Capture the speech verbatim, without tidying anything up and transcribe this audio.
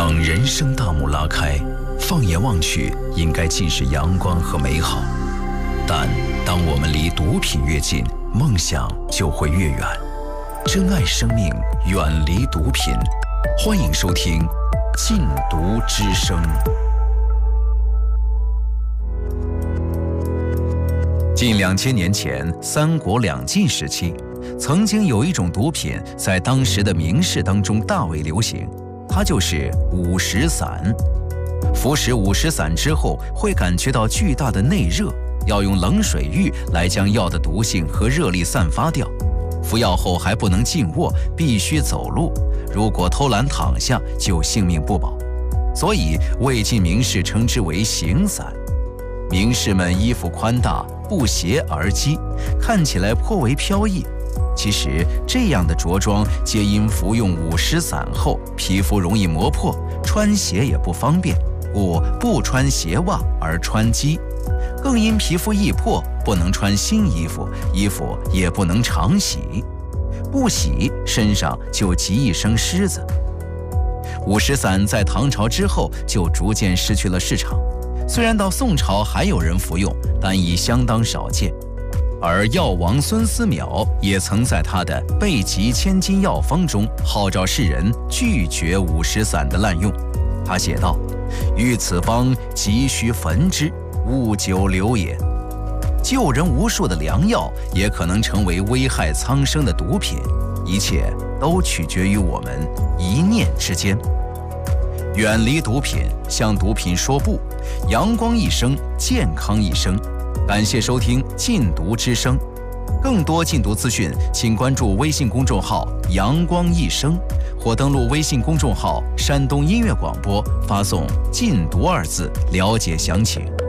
当人生大幕拉开，放眼望去，应该尽是阳光和美好。但当我们离毒品越近，梦想就会越远。珍爱生命，远离毒品。欢迎收听《禁毒之声》。近两千年前，三国两晋时期，曾经有一种毒品在当时的名士当中大为流行，它就是五石散。服食五石散之后，会感觉到巨大的内热，要用冷水浴来将药的毒性和热力散发掉。服药后还不能静卧，必须走路，如果偷懒躺下，就性命不保。所以魏晋名士称之为行散。名士们衣服宽大，不斜而襟，看起来颇为飘逸。其实这样的着装皆因服用五石散后，皮肤容易磨破，穿鞋也不方便，故不穿鞋袜而穿机。更因皮肤易破，不能穿新衣服，衣服也不能常洗，不洗身上就极易生虱子。五石散在唐朝之后就逐渐失去了市场，虽然到宋朝还有人服用，但已相当少见。而药王孙思邈也曾在他的《备急千金药方》中号召世人拒绝五石散的滥用。他写道：“欲此方，急需焚之，勿久留也。”救人无数的良药，也可能成为危害苍生的毒品，一切都取决于我们一念之间。远离毒品，向毒品说不，阳光一生，健康一生。感谢收听《禁毒之声》，更多禁毒资讯，请关注微信公众号“阳光一生”，或登录微信公众号“山东音乐广播”，发送“禁毒”二字了解详情。